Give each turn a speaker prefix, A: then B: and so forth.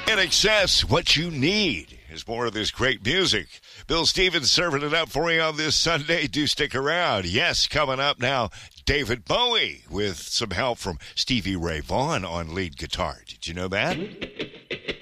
A: In excess, what you need is more of this great music. Bill Stevens serving it up for you on this Sunday. Do stick around. Yes, coming up now, David Bowie with some help from Stevie Ray Vaughan on lead guitar. Did you know that?